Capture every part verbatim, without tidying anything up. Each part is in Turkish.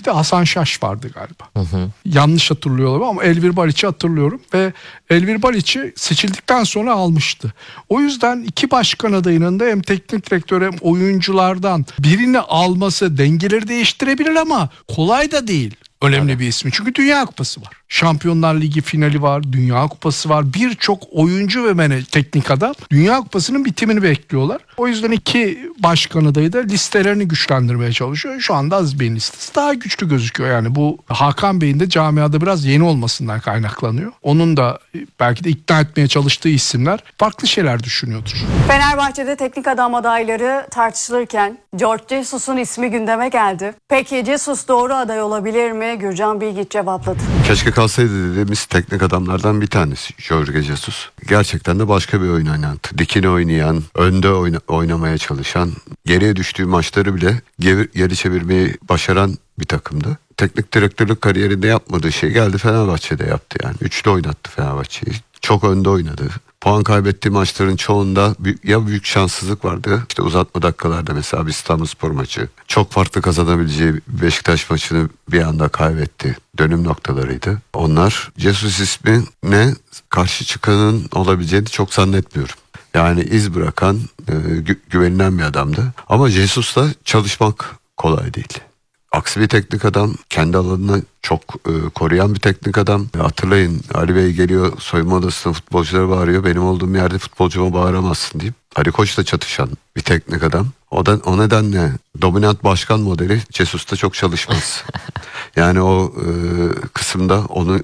de Hasan Şaş vardı galiba. Hı hı. Yanlış hatırlıyorum ama Elvir Baliç'i hatırlıyorum ve Elvir Baliç'i seçildikten sonra almıştı. O yüzden iki başkan adayının da hem teknik direktör hem oyunculardan birini alması dengeleri değiştirebilir ama kolay da değil. Önemli evet. bir ismi. Çünkü Dünya Kupası var. Şampiyonlar Ligi finali var. Dünya Kupası var. Birçok oyuncu ve mene, teknik adam Dünya Kupası'nın bitimini bekliyorlar. O yüzden iki başkan adayı da listelerini güçlendirmeye çalışıyor. Şu anda Aziz Bey'in listesi daha güçlü gözüküyor. Yani bu Hakan Bey'in de camiada biraz yeni olmasından kaynaklanıyor. Onun da belki de ikna etmeye çalıştığı isimler farklı şeyler düşünüyordur. Fenerbahçe'de teknik adam adayları tartışılırken Jorge Jesus'un ismi gündeme geldi. Peki Jesus doğru aday olabilir mi? Gürcan Bilgiç cevapladı. Keşke kalsaydı dediğimiz teknik adamlardan bir tanesi Jorge Jesus. Gerçekten de başka bir oyun oynayan, dikine oynayan, önde oyna, oynamaya çalışan, geriye düştüğü maçları bile geri, geri çevirmeyi başaran bir takımdı. Teknik direktörlük kariyerinde yapmadığı şey geldi Fenerbahçe'de yaptı yani. Üçlü oynattı Fenerbahçe'yi. Çok önde oynadı. Puan kaybettiği maçların çoğunda ya büyük şanssızlık vardı. İşte uzatma dakikalarda mesela bir İstanbulspor maçı. Çok farklı kazanabileceği Beşiktaş maçını bir anda kaybetti. Dönüm noktalarıydı. Onlar Jesus ismine karşı çıkanın olabileceğini çok zannetmiyorum. Yani iz bırakan, gü- güvenilen bir adamdı. Ama Jesus'la çalışmak kolay değil. Aksi bir teknik adam, kendi alanını çok e, koruyan bir teknik adam. E, hatırlayın Ali Bey geliyor soyunma odasına futbolculara bağırıyor. Benim olduğum yerde futbolcuma bağıramazsın deyip Ali Koç'la çatışan bir teknik adam. O, da, o nedenle dominant başkan modeli Jesus'ta çok çalışmaz. Yani o e, kısımda onu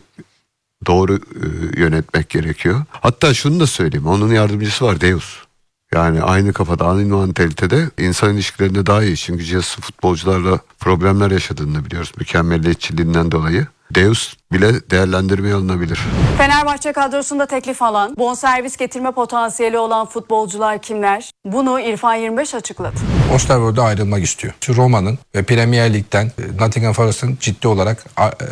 doğru e, yönetmek gerekiyor. Hatta şunu da söyleyeyim, onun yardımcısı var, Deus. Yani aynı kafada, aynı mantalitede insan ilişkilerinde daha iyi. Çünkü Jesus futbolcularla problemler yaşadığını biliyoruz. Mükemmelliyetçiliğinden dolayı. Deus bile değerlendirmeye alınabilir. Fenerbahçe kadrosunda teklif alan, bonservis getirme potansiyeli olan futbolcular kimler? Bunu İrfan yirmi beş açıkladı. Osterwold'da ayrılmak istiyor. Roma'nın ve Premier Lig'den Nottingham Forest'ın ciddi olarak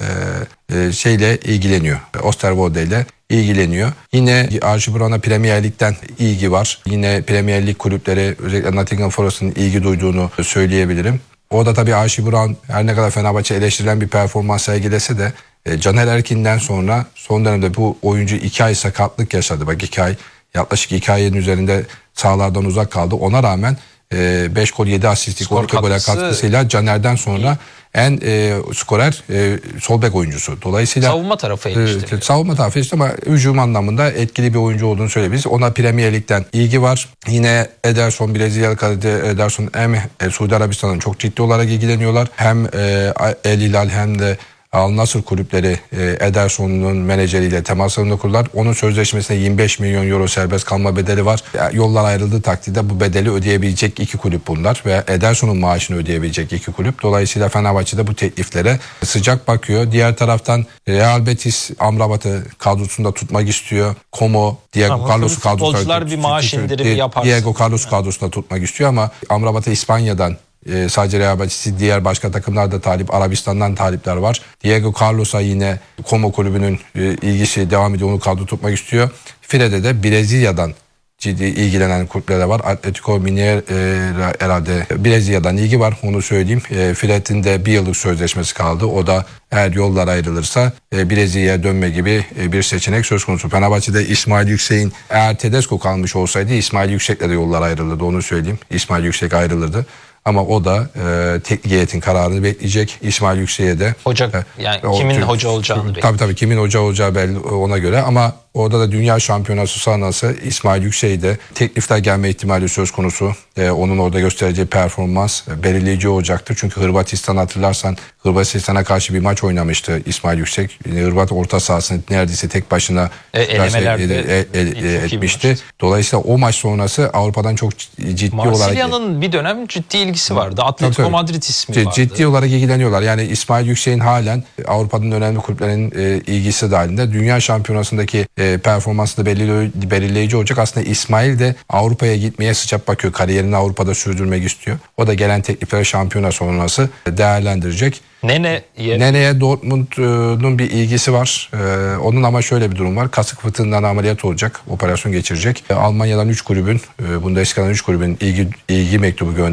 e, e, şeyle ilgileniyor. Osterwold ile ilgileniyor. Yine Archie Brown'a Premier Lig'den ilgi var. Yine Premier Lig kulüpleri özellikle Nottingham Forest'ın ilgi duyduğunu söyleyebilirim. O da tabii Archie Brown her ne kadar Fenerbahçe eleştirilen bir performans sergilese de e, Caner Erkin'den sonra son dönemde bu oyuncu iki ay sakatlık yaşadı. Bak iki ay yaklaşık iki ayın üzerinde sahalardan uzak kaldı. Ona rağmen beş gol yedi asistlik on iki gol katkısıyla Caner'den sonra en e, skorer e, sol bek oyuncusu. Dolayısıyla savunma tarafı eleştiriliyor. E, savunma tarafı işte ama hücum anlamında etkili bir oyuncu olduğunu söyleyebiliriz. Ona Premier Lig'den ilgi var. Yine Ederson, Brezilyalı kaleci Ederson hem e, Suudi Arabistan'ın çok ciddi olarak ilgileniyorlar. Hem e, El Hilal hem de Al Nassr kulüpleri e, Ederson'un menajeriyle temaslarını kurdular. Onun sözleşmesinde yirmi beş milyon euro serbest kalma bedeli var. Yani yollar ayrıldığı takdirde bu bedeli ödeyebilecek iki kulüp bunlar ve Ederson'un maaşını ödeyebilecek iki kulüp. Dolayısıyla Fenerbahçe'de bu tekliflere sıcak bakıyor. Diğer taraftan Real Betis Amrabat'ı kadrosunda tutmak istiyor. Como, Diego ama Carlos'u kadrosunda futbolcular bir maaş indirimi yaparsa. Diego Carlos kadrosunda tutmak istiyor ama Amrabat'ı İspanya'dan Ee, sadece Real Betis'i diğer başka takımlar da talip, Arabistan'dan talipler var. Diego Carlos'a yine Como kulübünün e, ilgisi devam ediyor, onu kadro tutmak istiyor. Fire'de de Brezilya'dan ciddi ilgilenen kulüpler var. Atletico Mineiro e, herhalde Brezilya'dan ilgi var, onu söyleyeyim. E, Fire'nin de bir yıllık sözleşmesi kaldı. O da eğer yollar ayrılırsa e, Brezilya'ya dönme gibi e, bir seçenek söz konusu. Fenerbahçe'de İsmail Yüksek'in eğer Tedesco kalmış olsaydı İsmail Yüksek'le de yollar ayrılırdı, onu söyleyeyim. İsmail Yüksek ayrılırdı. Ama o da e, teknik heyetin kararını bekleyecek. İsmail Yüksek'e de hoca yani e, kimin o, hoca olacağını bekleyecek. Tabii tabii kimin hoca olacağı belli ona göre ama orada da dünya şampiyonası sonrası İsmail Yüksek'e de teklifler gelme ihtimali söz konusu. E, onun orada göstereceği performans e, belirleyici olacaktır. Çünkü Hırvatistan hatırlarsan Hırvatistan'a karşı bir maç oynamıştı İsmail Yüksek. Hırvat orta sahasını neredeyse tek başına e, elemelerde e, e, e, etmişti. Dolayısıyla o maç sonrası Avrupa'dan çok ciddi olarak... Marsilya'nın bir dönem ciddi ilgisi vardı. Atletico tabii, Madrid ismi ciddi, vardı. Ciddi olarak ilgileniyorlar. Yani İsmail Yüksek'in halen Avrupa'nın önemli kulüplerinin e, ilgisi dahilinde. Dünya şampiyonasındaki e, performansı da belirleyici, belirleyici olacak. Aslında İsmail de Avrupa'ya gitmeye sıcak bakıyor. Kariyerini Avrupa'da sürdürmek istiyor. O da gelen teklifleri şampiyona sonrası değerlendirecek. Nene Nene'ye Dortmund'un bir ilgisi var. Ee, onun ama şöyle bir durum var. Kasık fıtığından ameliyat olacak. Operasyon geçirecek. Ee, Almanya'dan üç kulübün, e, Bundesliga'dan üç kulübün ilgi, ilgi mektubu gönderdiğini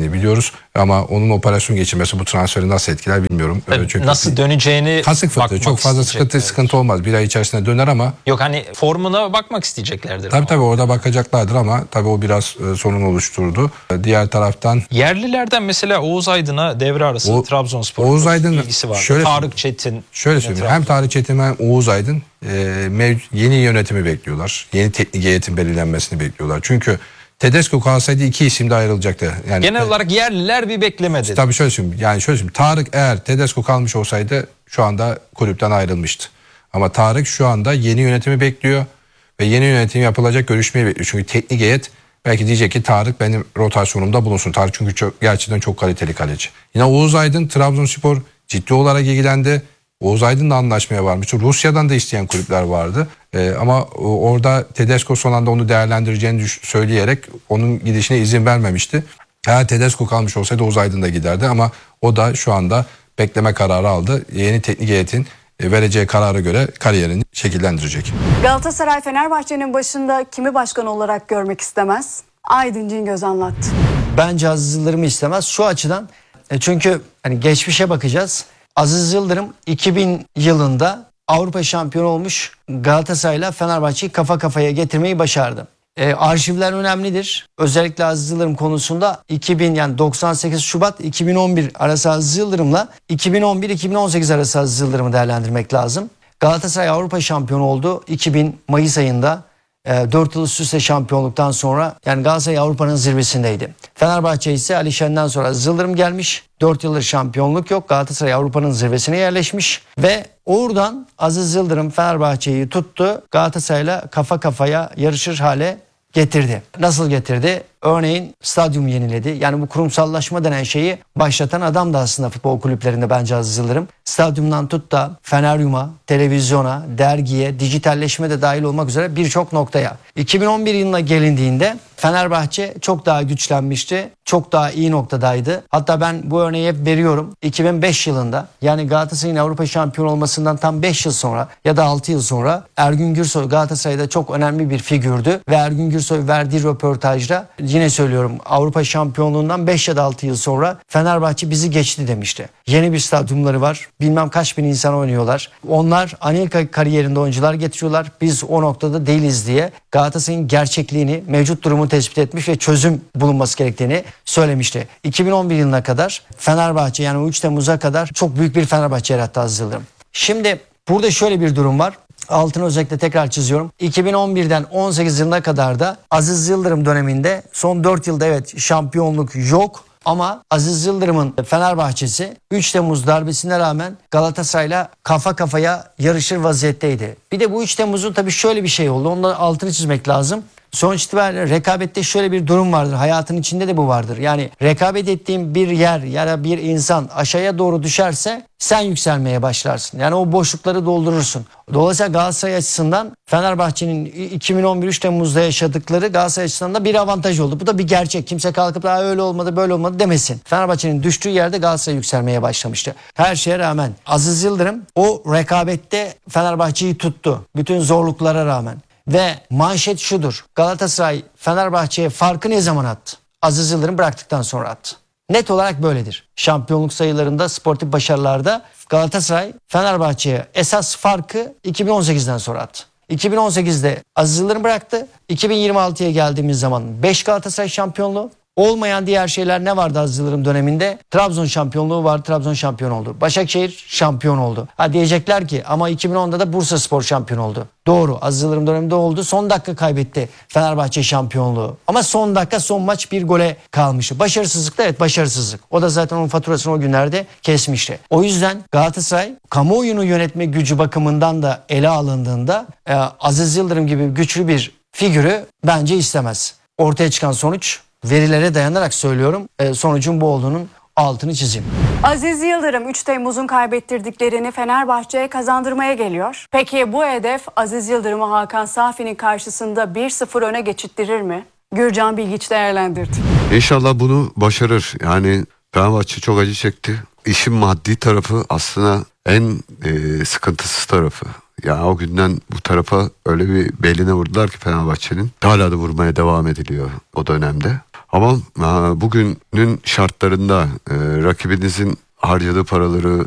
geçirdiğini biliyoruz. Ama onun operasyon geçirmesi bu transferi nasıl etkiler bilmiyorum. Tabii, Çünkü nasıl döneceğini kasık fıtığı bakmak çok fazla sıkıntı, isteyeceklerdir. sıkıntı olmaz. Bir ay içerisinde döner ama Yok hani formuna bakmak isteyeceklerdir. tabii ama. tabii orada bakacaklardır ama tabii o biraz e, sorun oluşturdu. E, diğer taraftan Yerlilerden mesela Oğuz Aydın'a devre arası O- Trabzonspor'un Oğuz Aydın ilgisi var. şöyle- Tarık Çetin. şöyle yine söyleyeyim. Trabzon. Hem Tarık Çetin hem Oğuz Aydın e, mev- yeni yönetimi bekliyorlar. Yeni teknik heyetin belirlenmesini bekliyorlar. Çünkü Tedesco kalsaydı iki isim de ayrılacaktı. Yani Genel olarak yerliler bir bekleme dedi. tabii şöyle söyleyeyim. Yani şöyle söyleyeyim. Tarık eğer Tedesco kalmış olsaydı şu anda kulüpten ayrılmıştı. Ama Tarık şu anda yeni yönetimi bekliyor ve yeni yönetim yapılacak görüşmeyi bekliyor. Çünkü teknik heyet belki diyecek ki Tarık benim rotasyonumda bulunsun. Tarık çünkü çok, gerçekten çok kaliteli kaleci. Yine Oğuz Aydın Trabzonspor ciddi olarak ilgilendi. Oğuz Aydın'la anlaşmaya varmıştı. Rusya'dan da isteyen kulüpler vardı. Ee, ama o- orada Tedesco son anda onu değerlendireceğini düş- söyleyerek onun gidişine izin vermemişti. Eğer Tedesco kalmış olsaydı Oğuz Aydın da giderdi ama o da şu anda bekleme kararı aldı. Yeni teknik heyetin e, vereceği karara göre kariyerini şekillendirecek. Galatasaray Fenerbahçe'nin başında kimi başkan olarak görmek istemez? Aydın Cingöz anlattı. Bence Aziz Yıldırım'ı istemez. Şu açıdan e, çünkü hani geçmişe bakacağız. Aziz Yıldırım iki bin yılında Avrupa şampiyonu olmuş Galatasaray'la Fenerbahçe'yi kafa kafaya getirmeyi başardı. E, arşivler önemlidir. Özellikle Aziz Yıldırım konusunda iki bin yani doksan sekiz Şubat iki bin on bir arası Aziz Yıldırım'la iki bin on bir iki bin on sekiz arası Aziz Yıldırım'ı değerlendirmek lazım. Galatasaray Avrupa şampiyonu oldu iki bin Mayıs ayında. dört yıl üst üste şampiyonluktan sonra yani Galatasaray Avrupa'nın zirvesindeydi. Fenerbahçe ise Ali Şen'den sonra Aziz Yıldırım gelmiş. dört yıldır şampiyonluk yok. Galatasaray Avrupa'nın zirvesine yerleşmiş ve oradan Aziz Yıldırım Fenerbahçe'yi tuttu. Galatasaray'la kafa kafaya yarışır hale getirdi. Nasıl getirdi? Örneğin stadyum yeniledi. Yani bu kurumsallaşma denen şeyi başlatan adam da aslında futbol kulüplerinde bence Aziz Yıldırım. Stadyumdan tut da Feneryum'a, televizyona, dergiye, dijitalleşme de dahil olmak üzere birçok noktaya. iki bin on bir yılına gelindiğinde Fenerbahçe çok daha güçlenmişti. Çok daha iyi noktadaydı. Hatta ben bu örneği hep veriyorum. iki bin beş yılında yani Galatasaray'ın Avrupa şampiyonu olmasından tam beş yıl sonra ya da altı yıl sonra Ergün Gürsoy Galatasaray'da çok önemli bir figürdü. Ve Ergün Gürsoy verdiği röportajda yine söylüyorum Avrupa şampiyonluğundan beş ya da altı yıl sonra Fenerbahçe bizi geçti demişti. Yeni bir stadyumları var. Bilmem kaç bin insan oynuyorlar. Onlar Anelka kariyerinde oyuncular getiriyorlar. Biz o noktada değiliz diye Galatasaray'ın gerçekliğini, mevcut durumu tespit etmiş ve çözüm bulunması gerektiğini söylemişti. iki bin on bir yılına kadar Fenerbahçe yani üç Temmuz'a kadar çok büyük bir Fenerbahçe yarattı Aziz Yıldırım. Şimdi burada şöyle bir durum var. Altını özellikle tekrar çiziyorum. iki bin on birden on sekiz yılına kadar da Aziz Yıldırım döneminde son dört yılda evet şampiyonluk yok. Ama Aziz Yıldırım'ın Fenerbahçesi üç Temmuz darbesine rağmen Galatasaray'la kafa kafaya yarışır vaziyetteydi. Bir de bu üç Temmuz'un tabii şöyle bir şey oldu. Onun da altını çizmek lazım. Sonuç itibariyle rekabette şöyle bir durum vardır. Hayatın içinde de bu vardır. Yani rekabet ettiğin bir yer ya da bir insan aşağıya doğru düşerse sen yükselmeye başlarsın. Yani o boşlukları doldurursun. Dolayısıyla Galatasaray açısından Fenerbahçe'nin iki bin on bir üç Temmuz'da yaşadıkları Galatasaray açısından da bir avantaj oldu. Bu da bir gerçek. Kimse kalkıp da öyle olmadı böyle olmadı demesin. Fenerbahçe'nin düştüğü yerde Galatasaray yükselmeye başlamıştı. Her şeye rağmen Aziz Yıldırım o rekabette Fenerbahçe'yi tuttu. Bütün zorluklara rağmen. Ve manşet şudur. Galatasaray Fenerbahçe'ye farkı ne zaman attı? Aziz Yıldırım bıraktıktan sonra attı. Net olarak böyledir. Şampiyonluk sayılarında, sportif başarılarda Galatasaray Fenerbahçe'ye esas farkı iki bin on sekizden sonra attı. iki bin on sekizde Aziz Yıldırım bıraktı. iki bin yirmi altıya geldiğimiz zaman beş Galatasaray şampiyonluğu. Olmayan diğer şeyler ne vardı Aziz Yıldırım döneminde? Trabzon şampiyonluğu vardı. Trabzon şampiyon oldu. Başakşehir şampiyon oldu. Ha diyecekler ki ama iki bin onda da Bursaspor şampiyon oldu. Doğru. Aziz Yıldırım döneminde oldu. Son dakika kaybetti Fenerbahçe şampiyonluğu. Ama son dakika son maç bir gole kalmıştı. Başarısızlık da evet başarısızlık. O da zaten onun faturasını o günlerde kesmişti. O yüzden Galatasaray kamuoyunu yönetme gücü bakımından da ele alındığında e, Aziz Yıldırım gibi güçlü bir figürü bence istemez. Ortaya çıkan sonuç verilere dayanarak söylüyorum. E, sonucun bu olduğunun altını çizeyim. Aziz Yıldırım üç Temmuz'un kaybettirdiklerini Fenerbahçe'ye kazandırmaya geliyor. Peki bu hedef Aziz Yıldırım'ı Hakan Safi'nin karşısında bir sıfır öne geçittirir mi? Gürcan Bilgiç değerlendirdi. İnşallah bunu başarır. Yani Fenerbahçe çok acı çekti. İşin maddi tarafı aslında en e, sıkıntısız tarafı. Yani o günden bu tarafa öyle bir beline vurdular ki Fenerbahçe'nin. Hala da vurmaya devam ediliyor o dönemde. Ama e, bugünün şartlarında e, rakibinizin harcadığı paraları